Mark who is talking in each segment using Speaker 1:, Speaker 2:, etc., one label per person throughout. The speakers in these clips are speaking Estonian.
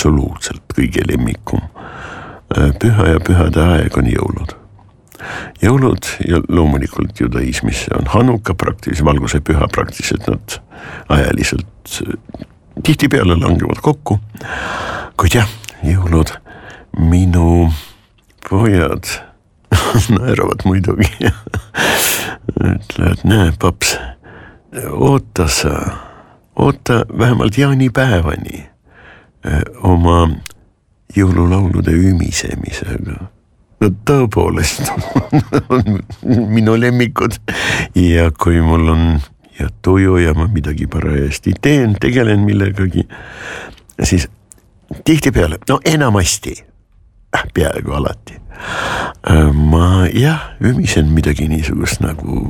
Speaker 1: absoluutselt kõige lemmikum püha ja pühade aeg on jõulud. Jõulud ja loomulikult judaismis on Hanuka praktiliselt, valguse püha praktiliselt nad ajaliselt tihtipeale langevad kokku. Kuid jah, jõulud minu pojad naeravad muidugi. Ütlevad, näe paps, oota vähemalt jaanipäevani oma jõululaulude ümisemisega. No tõepoolest on minu lemmikud ja kui mul on ja tuju ja ma midagi parajasti tegelen millegagi, siis tihtipeale, no enamasti, peaaegu alati, ma ümisen midagi niisugust nagu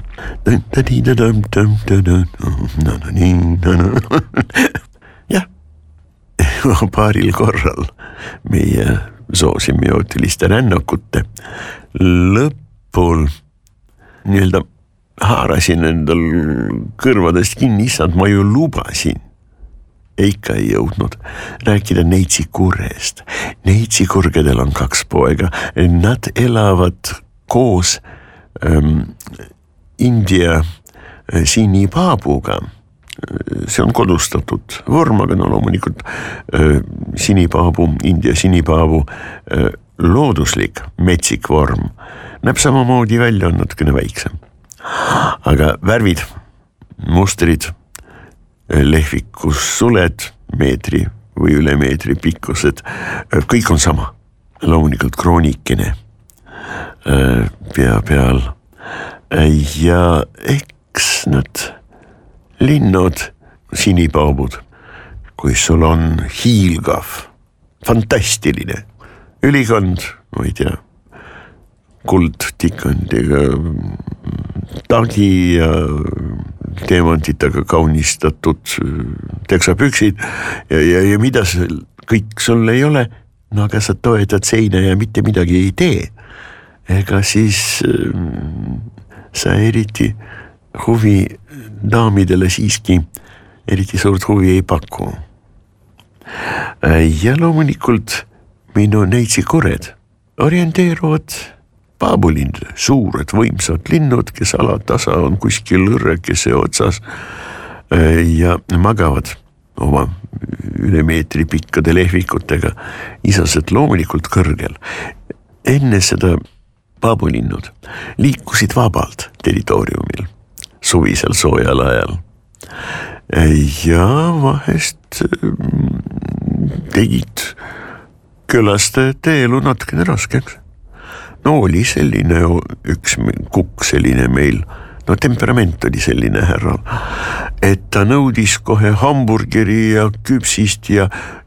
Speaker 1: jah, paaril korral meie soosimiotiliste rännakute lõpul nii-öelda haarasin endal kõrvadest kinni, issand, ma ju lubasin. Ikka ei jõudnud rääkida Neitsikurrest. Neitsikurgedel on 2 poega. Nad elavad koos India sinipaabuga. See on kodustatud vorm, aga no loomulikult sinipaabu, India sinipaabu looduslik metsik vorm näeb samamoodi välja, on natukene väiksem. Aga värvid, mustrid, lehvikus suled, meetri või üle meetri pikkused, kõik on sama. Loomulikult kroonikene pea peal ja eks nad linnud, sinipaabud, kui sul on hiilgav, fantastiline ülikond, ma ei tea, kuldtikandiga tagi ja teemantitega kaunistatud teksapüksid ja mida kõik sul ei ole, no aga sa toetad seina ja mitte midagi ei tee. Ega siis sa eriti huvi daamidele siiski eriti suurt huvi ei paku. Ja loomulikult minu Neitsikurred orienteeruvad paabulind, suured võimsad linnud, kes alatasa on kuskil õrrekese otsas ja magavad oma üle meetri pikkade lehvikutega, isased loomulikult kõrgel. Enne seda paabulinnud liikusid vabalt territooriumil, suvisel soojal ajal. Ja vahest tegid külastajate elu natukene raskeks. No oli selline üks kukk selline meil, no temperament oli selline härral, et ta nõudis kohe hamburgeri ja küpsist ja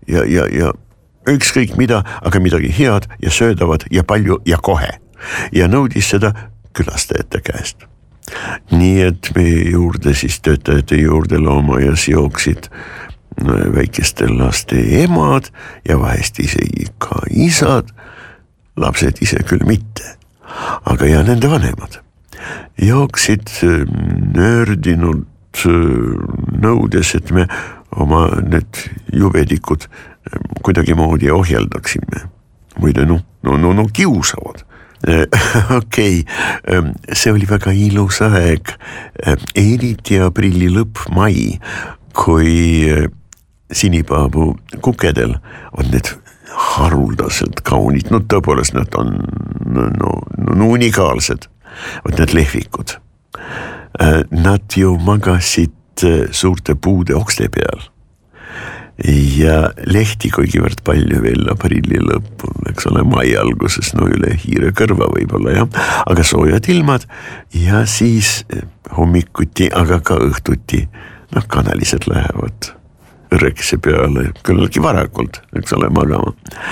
Speaker 1: ükskõik mida, aga midagi head ja söödavat ja palju ja kohe. Ja nõudis seda külastajate käest. Nii et meie juurde siis töötajate juurde loomajas jooksid väikeste laste emad ja vahest isegi ka isad, lapsed ise küll mitte, aga ja nende vanemad jooksid nördinud nõudes, et me oma need jubedikud kuidagi moodi ohjeldaksime. Muide, no kiusavad. Okei, see oli väga ilus aeg, eriti aprilli lõpp, mai, kui sinipaabu kukedel on need haruldaselt kaunid, no tõepoolest nad on unikaalsed, võt need lehvikud. Nad ju magasid suurte puude okste peal ja lehti kuigivõrd palju veel aprilli lõpul, eks ole, mai alguses, no üle hiire kõrva võib-olla jah, aga soojad ilmad ja siis hommikuti, aga ka õhtuti, kanalised lähevad õrrekese peale, küllagi varakult, eks ole, magama.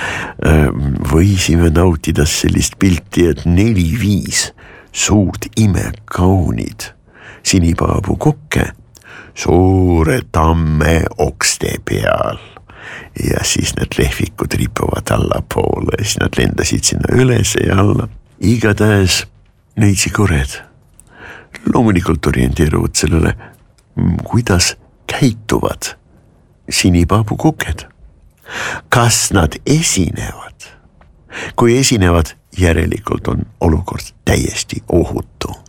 Speaker 1: Võisime nautida sellist pilti, et 4-5 suurt imekaunid sinipaabu kukke suure tamme okste peal ja siis need lehvikud ripuvad allapoole ja siis nad lendasid sinna üles ja alla. Igatahes Neitsikurred loomulikult orienteeruvad sellele, kuidas käituvad sinipaabu kuked. kas nad esinevad? Kui esinevad, järelikult on olukord täiesti ohutu.